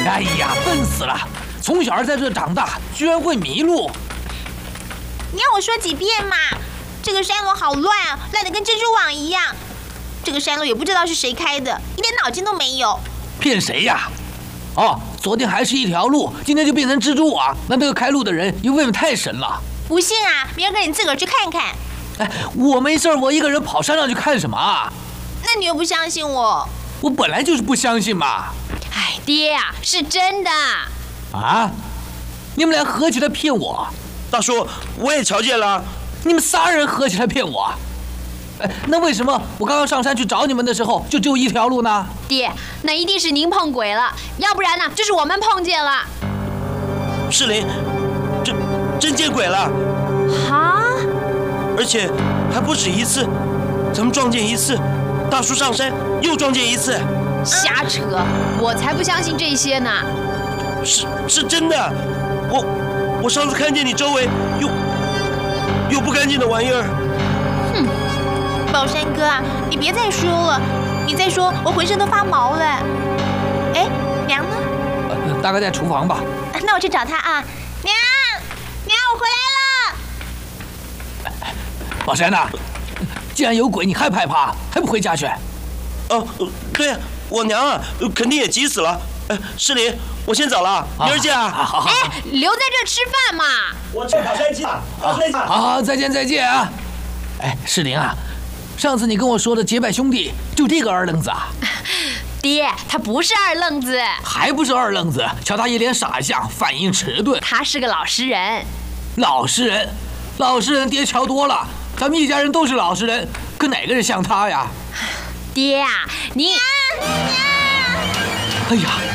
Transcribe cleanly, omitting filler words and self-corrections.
哎呀，笨死了！从小在这长大，居然会迷路。 你要我说几遍嘛？这个山路好乱啊，乱得跟蜘蛛网一样。这个山路也不知道是谁开的，一点脑筋都没有。 骗谁呀？哦，昨天还是一条路，今天就变成蜘蛛网。那个开路的人也未免太神了。 不信啊，明儿个你自个儿去看看。 哎，我没事，我一个人跑山上去看什么啊？ 那你又不相信我？ 我本来就是不相信嘛。 哎，爹呀，是真的。 啊？你们俩合起来骗我？ 大叔，我也瞧见了。 你们仨人合起来骗我？哎，那为什么我刚刚上山去找你们的时候就只有一条路呢？ 爹，那一定是您碰鬼了，要不然呢，就是我们碰见了。 世林，真见鬼了！ 啊！ 而且还不止一次，咱们撞见一次，大叔上山又撞见一次。 瞎扯！我才不相信这些呢。 是真的，我上次看见你周围有不干净的玩意儿。 哼，宝山哥啊，你别再说了，你再说我浑身都发毛了。哎，娘呢？ 大概在厨房吧。 那我去找她啊。娘，我回来了。 宝山呐，既然有鬼，你害不害怕？还不回家去？ 哦，对呀，我娘啊，肯定也急死了。世林，我先走了，明儿见啊！ 好， 哎，留在这吃饭嘛。 我去跑山去了。 好，再见啊！哎，世林啊，上次你跟我说的结拜兄弟就这个二愣子啊？ 爹，他不是二愣子， 还不是二愣子？瞧他一脸傻相，反应迟钝。 他是个老实人。 老实人，爹瞧多了。咱们一家人都是老实人，可哪个人像他呀？ 爹呀，你…… 哎呀！